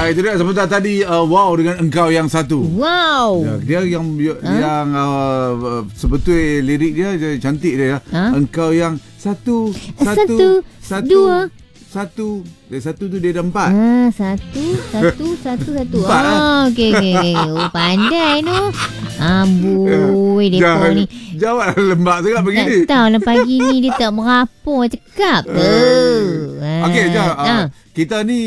Itu dia sebentar tadi wow dengan engkau yang satu. Wow. Dia yang sebetulnya lirik dia cantik dia. Engkau yang satu, dua. Satu tu dia ada 4. Satu. Okey. Oh, pandai tu. Amboi depa ni. Jawab lembab sangat begini. Tak tahu lah pagi ni dia tak merapu cakap tu. Okey, kita ni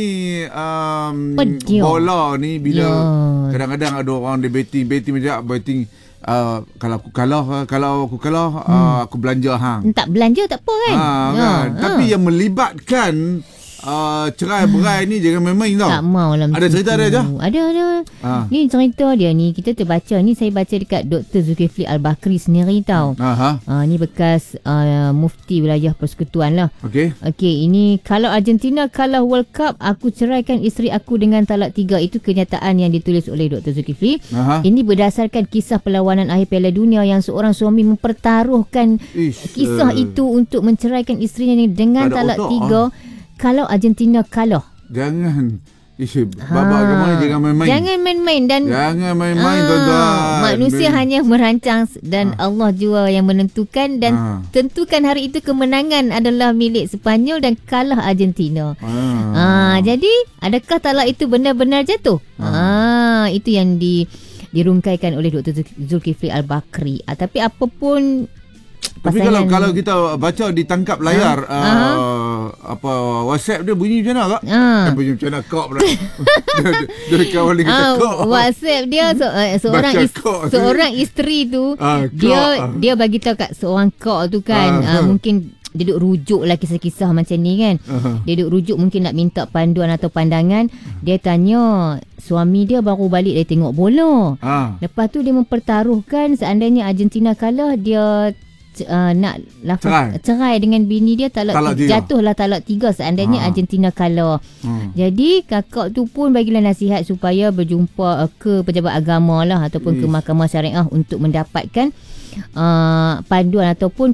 bola ni bila kadang-kadang ada orang dia betting macam kalau aku kalah aku belanja hang. Tak belanja tak apa kan? Kan? Tapi yang melibatkan cerai-berai ni jangan main-main tau. Tak maulah. Ada cerita dia je? Ada. Ni cerita dia ni kita terbaca ni, saya baca dekat Dr. Zulkifli Al-Bakri sendiri tau. Ni bekas mufti wilayah persekutuan lah. Okey, ini kalau Argentina kalah World Cup, aku ceraikan isteri aku dengan talak 3. Itu kenyataan yang ditulis oleh Dr. Zulkifli. Ini berdasarkan kisah perlawanan akhir Piala Dunia yang seorang suami mempertaruhkan kisah itu untuk menceraikan isterinya ni dengan talak 3. Kalau Argentina kalah, jangan babak agama jangan main-main. Jangan main-main dan jangan main-main tuan-tuan. Manusia hanya merancang dan Allah jua yang menentukan dan tentukan hari itu kemenangan adalah milik Sepanyol dan kalah Argentina. Jadi adakah talak itu benar-benar jatuh? Itu yang dirungkaikan oleh Dr. Zulkifli Al-Bakri. Tapi apapun tapi kalau kita baca di tangkap layar WhatsApp dia bunyi macam mana kak? Bunyi macam mana kak pula? Dia kawan dia kata kak. WhatsApp dia seorang isteri tu dia bagi tahu kat seorang kak tu kan mungkin dia duk rujuk lah kisah-kisah macam ni kan. Dia duk rujuk mungkin nak minta panduan atau pandangan. Dia tanya suami dia baru balik dari tengok bola. Lepas tu dia mempertaruhkan seandainya Argentina kalah, dia nak cerai dengan bini dia, jatuhlah talak 3 seandainya Argentina kalah. Jadi kakak tu pun bagilah nasihat supaya berjumpa ke pejabat agama lah ataupun ke mahkamah syariah untuk mendapatkan panduan ataupun